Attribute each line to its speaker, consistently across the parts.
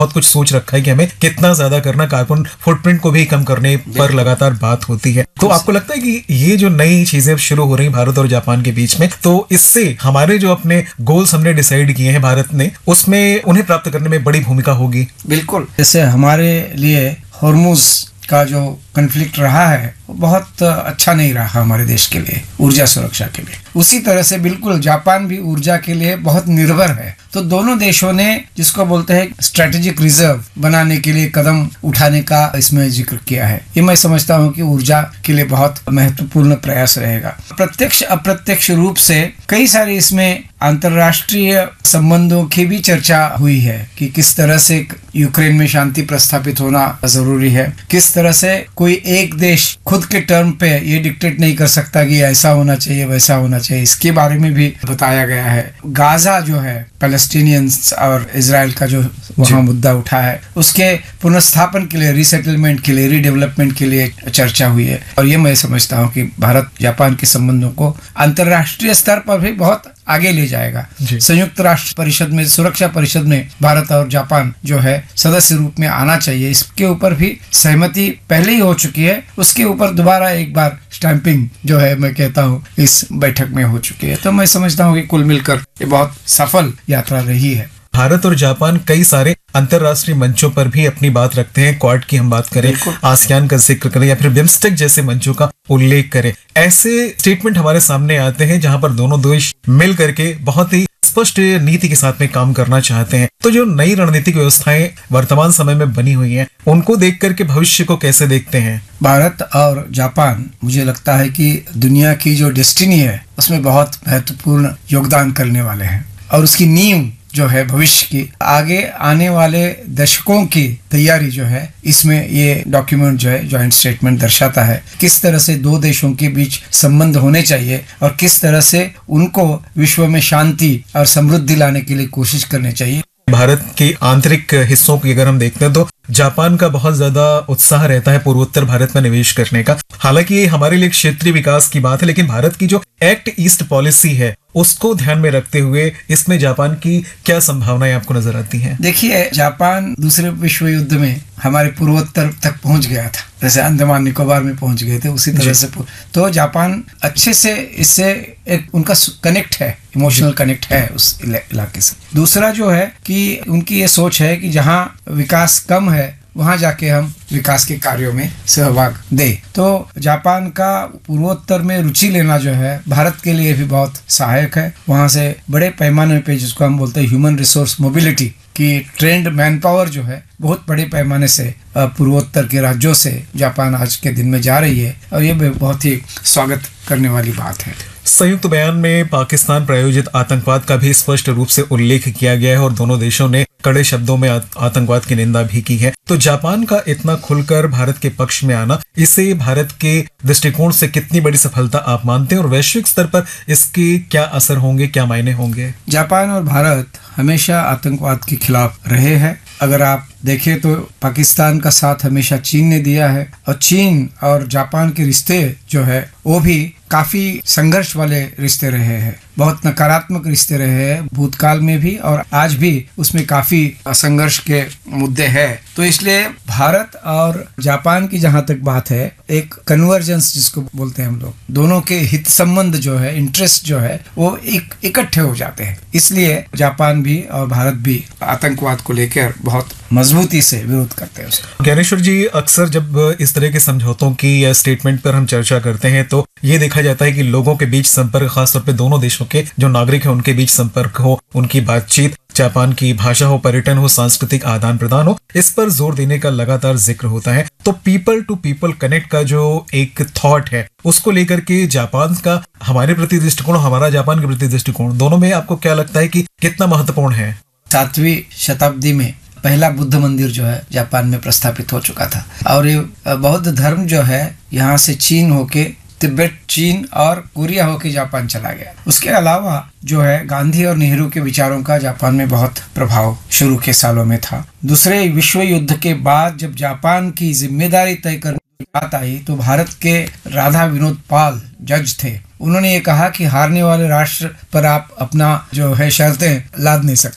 Speaker 1: बहुत कुछ सोच रखा है कि हमें कितना ज्यादा करना, कार्बन फुटप्रिंट को भी कम करने पर लगातार बात होती है। तो आपको लगता है कि ये जो नई चीजें शुरू हो रही भारत और जापान के बीच में, तो इससे हमारे जो अपने गोल्स हमने डिसाइड किए हैं भारत ने, उसमें उन्हें प्राप्त करने में बड़ी भूमिका होगी?
Speaker 2: बिल्कुल। जैसे हमारे लिए हॉर्मुज का जो कन्फ्लिक्ट रहा है वो बहुत अच्छा नहीं रहा हमारे देश के लिए, ऊर्जा सुरक्षा के लिए। उसी तरह से बिल्कुल जापान भी ऊर्जा के लिए बहुत निर्भर है। तो दोनों देशों ने जिसको बोलते हैं स्ट्रेटेजिक रिजर्व बनाने के लिए कदम उठाने का इसमें जिक्र किया है। ये मैं समझता हूँ कि ऊर्जा के लिए बहुत महत्वपूर्ण प्रयास रहेगा। प्रत्यक्ष अप्रत्यक्ष रूप से कई सारे इसमें अंतर्राष्ट्रीय संबंधों की भी चर्चा हुई है कि किस तरह से यूक्रेन में शांति प्रस्थापित होना जरूरी है, किस तरह से कोई एक देश खुद के टर्म पे ये डिक्टेट नहीं कर सकता कि ऐसा होना चाहिए वैसा होना चाहिए। इसके बारे में भी बताया गया है। गाजा जो है, पैलेस्टीनियंस और इजराइल का जो वहाँ मुद्दा उठा है, उसके पुनर्स्थापन के लिए, रिसेटलमेंट के लिए, रीडेवलपमेंट के लिए चर्चा हुई है। और ये मैं समझता हूँ कि भारत जापान के संबंधों को अंतर्राष्ट्रीय स्तर पर भी बहुत आगे ले जाएगा। संयुक्त राष्ट्र परिषद में, सुरक्षा परिषद में भारत और जापान जो है सदस्य रूप में आना चाहिए। इसके ऊपर भी सहमति पहले ही हो चुकी है। उसके ऊपर दोबारा एक बार स्टैंपिंग जो है, मैं कहता हूँ, इस बैठक में हो चुकी है। तो मैं समझता हूँ कि कुल मिलकर ये बहुत सफल यात्रा रही है।
Speaker 1: भारत और जापान कई सारे अंतरराष्ट्रीय मंचों पर भी अपनी बात रखते हैं। क्वाड की हम बात करें, आसियान का जिक्र करें या फिर बिम्स्टेक जैसे मंचों का उल्लेख करें, ऐसे स्टेटमेंट हमारे सामने आते हैं जहां पर दोनों देश मिल करके बहुत ही स्पष्ट नीति के साथ में काम करना चाहते हैं। तो जो नई रणनीतिक व्यवस्थाएं वर्तमान समय में बनी हुई हैं, उनको देख करके भविष्य को कैसे देखते हैं?
Speaker 2: भारत और जापान, मुझे लगता है कि दुनिया की जो डेस्टिनी है उसमें बहुत महत्वपूर्ण योगदान करने वाले हैं। और उसकी नींव जो है भविष्य की, आगे आने वाले दशकों की तैयारी जो है, इसमें ये डॉक्यूमेंट जो है, जॉइंट स्टेटमेंट दर्शाता है किस तरह से दो देशों के बीच संबंध होने चाहिए और किस तरह से उनको विश्व में शांति और समृद्धि लाने के लिए कोशिश करनी चाहिए।
Speaker 1: भारत के आंतरिक हिस्सों की अगर हम देखते हैं तो जापान का बहुत ज्यादा उत्साह रहता है पूर्वोत्तर भारत में निवेश करने का। हालांकि ये हमारे लिए क्षेत्रीय विकास की बात है, लेकिन भारत की जो एक्ट ईस्ट पॉलिसी है उसको ध्यान में रखते हुए इसमें जापान की क्या संभावनाएं आपको नजर आती हैं?
Speaker 2: देखिए, जापान दूसरे विश्व युद्ध में हमारे पूर्वोत्तर तक पहुंच गया था, जैसे अंडमान निकोबार में पहुंच गए थे, उसी तरह से तो जापान अच्छे से इससे एक उनका कनेक्ट है, इमोशनल कनेक्ट है उस इलाके से। दूसरा जो है कि उनकी ये सोच है कि जहाँ विकास कम है वहां जाके हम विकास के कार्यों में सहभाग दे। तो जापान का पूर्वोत्तर में रुचि लेना जो है भारत के लिए भी बहुत सहायक है। वहां से बड़े पैमाने पे, जिसको हम बोलते हैं ह्यूमन रिसोर्स मोबिलिटी की, ट्रेंड मैन पावर जो है बहुत बड़े पैमाने से पूर्वोत्तर के राज्यों से जापान आज के दिन में जा रही है और ये बहुत ही स्वागत करने वाली बात है।
Speaker 1: संयुक्त बयान में पाकिस्तान प्रायोजित आतंकवाद का भी स्पष्ट रूप से उल्लेख किया गया है और दोनों देशों ने कड़े शब्दों में आतंकवाद की निंदा भी की है। तो जापान का इतना खुलकर भारत के पक्ष में आना, इसे भारत के दृष्टिकोण से कितनी बड़ी सफलता आप मानते हैं और वैश्विक स्तर पर इसके क्या असर होंगे, क्या मायने होंगे?
Speaker 2: जापान और भारत हमेशा आतंकवाद के खिलाफ रहे हैं। अगर आप देखें तो पाकिस्तान का साथ हमेशा चीन ने दिया है और चीन और जापान के रिश्ते जो है वो भी काफी संघर्ष वाले रिश्ते रहे हैं, बहुत नकारात्मक रिश्ते रहे हैं भूतकाल में भी और आज भी उसमें काफी संघर्ष के मुद्दे हैं। तो इसलिए भारत और जापान की जहां तक बात है, एक कन्वर्जेंस जिसको बोलते हैं हम लोग, दोनों के हित संबंध जो है, इंटरेस्ट जो है, वो इकट्ठे हो जाते हैं। इसलिए जापान भी और भारत भी आतंकवाद को लेकर बहुत मजबूती से विरोध करते हैं उसका।
Speaker 1: ज्ञानेश्वर जी, अक्सर जब इस तरह के समझौतों की या स्टेटमेंट पर हम चर्चा करते हैं तो ये देखा जाता है कि लोगों के बीच संपर्क, खासतौर पे दोनों देशों के जो नागरिक हैं उनके बीच संपर्क हो, उनकी बातचीत, जापान की भाषा हो, पर्यटन हो, सांस्कृतिक आदान प्रदान हो, इस पर जोर देने का लगातार जिक्र होता है। तो पीपल टू पीपल कनेक्ट का जो एक थॉट है, उसको लेकर के जापान का हमारे प्रति दृष्टिकोण, हमारा जापान के प्रति दृष्टिकोण, दोनों में आपको क्या लगता है कि कितना महत्वपूर्ण है?
Speaker 2: 7वीं शताब्दी में पहला बुद्ध मंदिर जो है जापान में प्रस्थापित हो चुका था और ये बौद्ध धर्म जो है यहाँ से चीन होके तिब्बत, चीन और कोरिया होके जापान चला गया। उसके अलावा जो है गांधी और नेहरू के विचारों का जापान में बहुत प्रभाव शुरू के सालों में था। दूसरे विश्व युद्ध के बाद जब जापान की जिम्मेदारी तय करने की बात आई तो भारत के राधा विनोद पाल जज थे। उन्होंने ये कहा कि हारने वाले राष्ट्र पर आप अपना जो है शर्तें लाद नहीं सकते हो।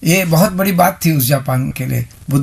Speaker 2: ये बहुत बड़ी बात थी उस जापान के लिए।